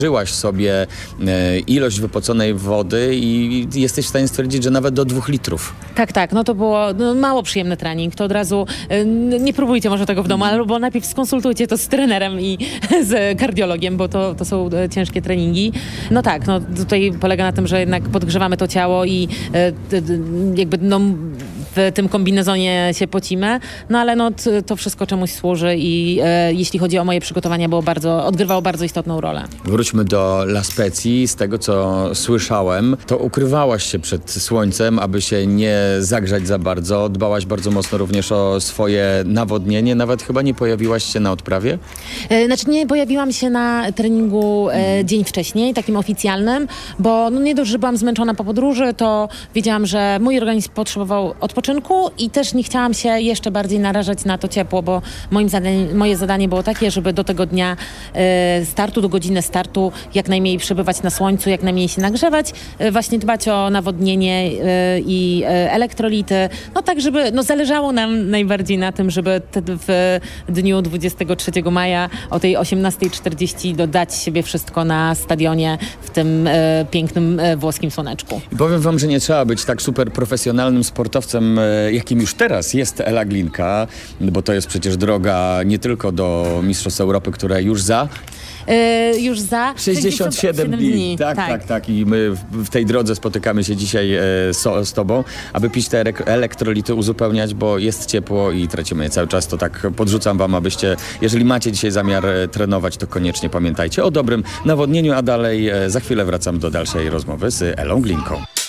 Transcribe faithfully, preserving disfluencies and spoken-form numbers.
Żyłaś sobie e, ilość wypoconej wody i jesteś w stanie stwierdzić, że nawet do dwóch litrów. Tak, tak, no to było no, mało przyjemny trening, to od razu y, nie próbujcie może tego w domu, albo najpierw skonsultujcie to z trenerem i z kardiologiem, bo to, to są y, ciężkie treningi. No tak, no tutaj polega na tym, że jednak podgrzewamy to ciało i y, y, y, jakby no w tym kombinezonie się pocimy, no ale no t, to wszystko czemuś służy i y, jeśli chodzi o moje przygotowania, było bardzo, odgrywało bardzo istotną rolę. Wróćmy do La Spezii. Z tego, co słyszałem, to ukrywałaś się przed słońcem, aby się nie zagrzać za bardzo. Dbałaś bardzo mocno również o swoje nawodnienie. Nawet chyba nie pojawiłaś się na odprawie? E, Znaczy nie pojawiłam się na treningu e, dzień wcześniej, takim oficjalnym, bo no nie dość, że byłam zmęczona po podróży, to wiedziałam, że mój organizm potrzebował odpoczynku i też nie chciałam się jeszcze bardziej narażać na to ciepło, bo moim zadań, moje zadanie było takie, żeby do tego dnia e, startu, do godziny startu jak najmniej przebywać na słońcu, jak najmniej się nagrzewać, e, właśnie dbać o nawodnienie e, i e, elektrolity, no tak, żeby, no zależało nam najbardziej na tym, żeby te, w dniu dwudziestego trzeciego maja o tej osiemnastej czterdzieści dodać siebie wszystko na stadionie w tym e, pięknym e, włoskim słoneczku. I powiem wam, że nie trzeba być tak super profesjonalnym sportowcem, e, jakim już teraz jest Ela Glinka, bo to jest przecież droga nie tylko do Mistrzostw Europy, które już za E, już za sześćdziesiąt siedem dni. Tak, tak, tak, tak. I my w, w tej drodze spotykamy się dzisiaj e, so, z tobą, aby pić te elektrolity, uzupełniać, bo jest ciepło i tracimy je cały czas. To tak podrzucam wam, abyście, jeżeli macie dzisiaj zamiar e, trenować, to koniecznie pamiętajcie o dobrym nawodnieniu, a dalej e, za chwilę wracam do dalszej rozmowy z Elą Glinką.